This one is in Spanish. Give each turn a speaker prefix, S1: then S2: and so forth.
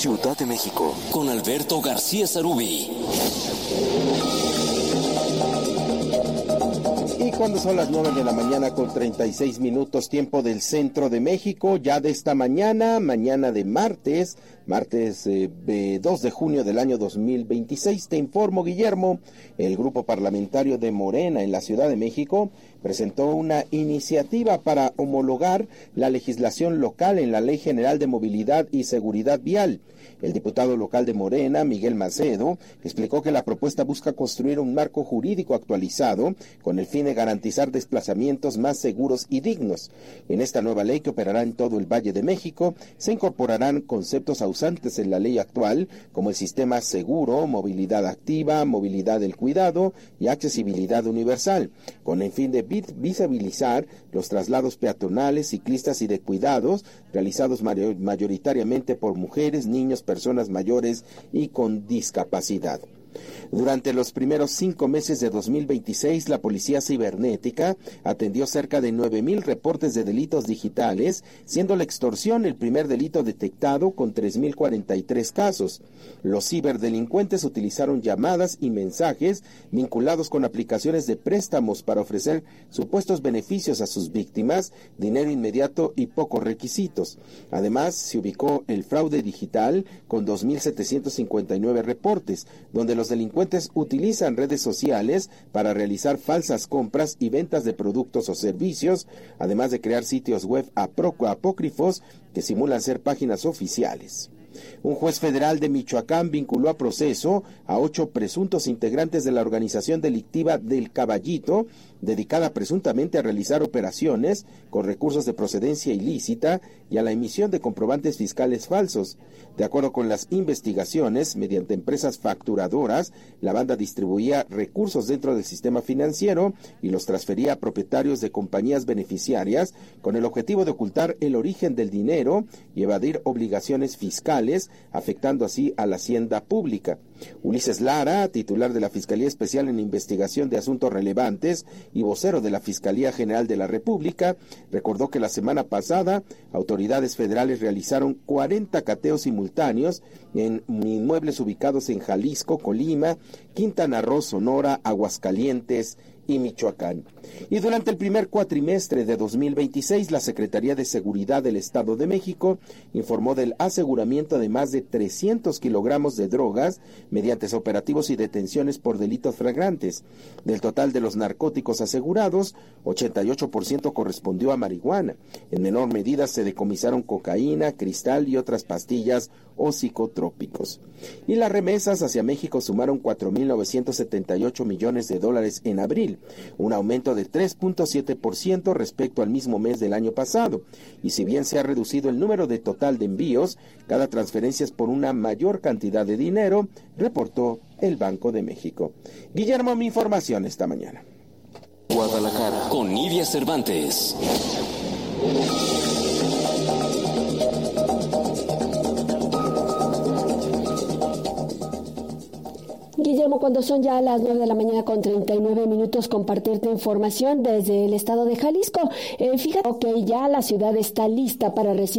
S1: Ciudad de México, con Alberto García Zarubi.
S2: Y cuando son las 9 de la mañana con 36 minutos, tiempo del centro de México, ya de esta mañana de martes 2 de junio del año 2026, te informo, Guillermo, el grupo parlamentario de Morena en la Ciudad de México presentó una iniciativa para homologar la legislación local en la Ley General de Movilidad y Seguridad Vial. El diputado local de Morena, Miguel Macedo, explicó que la propuesta busca construir un marco jurídico actualizado con el fin de garantizar desplazamientos más seguros y dignos. En esta nueva ley, que operará en todo el Valle de México, se incorporarán conceptos ausentes en la ley actual, como el sistema seguro, movilidad activa, movilidad del cuidado y accesibilidad universal, con el fin de visibilizar los traslados peatonales, ciclistas y de cuidados realizados mayoritariamente por mujeres, niños, personas mayores y con discapacidad. Durante los primeros 5 meses de 2026, la Policía Cibernética atendió cerca de 9,000 reportes de delitos digitales, siendo la extorsión el primer delito detectado con 3,043 casos. Los ciberdelincuentes utilizaron llamadas y mensajes vinculados con aplicaciones de préstamos para ofrecer supuestos beneficios a sus víctimas, dinero inmediato y pocos requisitos. Además, se ubicó el fraude digital con 2,759 reportes, donde los delincuentes utilizan redes sociales para realizar falsas compras y ventas de productos o servicios, además de crear sitios web apócrifos que simulan ser páginas oficiales. Un juez federal de Michoacán vinculó a proceso a 8 presuntos integrantes de la organización delictiva del Caballito, dedicada presuntamente a realizar operaciones con recursos de procedencia ilícita y a la emisión de comprobantes fiscales falsos. De acuerdo con las investigaciones, mediante empresas facturadoras, la banda distribuía recursos dentro del sistema financiero y los transfería a propietarios de compañías beneficiarias con el objetivo de ocultar el origen del dinero y evadir obligaciones fiscales, afectando así a la hacienda pública. Ulises Lara, titular de la Fiscalía Especial en Investigación de Asuntos Relevantes y vocero de la Fiscalía General de la República, recordó que la semana pasada autoridades federales realizaron 40 cateos simultáneos en inmuebles ubicados en Jalisco, Colima, Quintana Roo, Sonora, Aguascalientes y Michoacán. Y durante el primer cuatrimestre de 2026, la Secretaría de Seguridad del Estado de México informó del aseguramiento de más de 300 kilogramos de drogas mediante operativos y detenciones por delitos flagrantes. Del total de los narcóticos asegurados, 88% correspondió a marihuana. En menor medida se decomisaron cocaína, cristal y otras pastillas o psicotrópicos. Y las remesas hacia México sumaron $4,978 millones en abril, un aumento de 3.7% respecto al mismo mes del año pasado. Y si bien se ha reducido el número de total de envíos, cada transferencia es por una mayor cantidad de dinero, reportó el Banco de México. Guillermo, mi información esta mañana.
S1: Guadalajara, con Nidia Cervantes.
S3: Guillermo, cuando son ya las 9 de la mañana con 39 minutos, compartirte información desde el estado de Jalisco. Fíjate que ya la ciudad está lista para recibir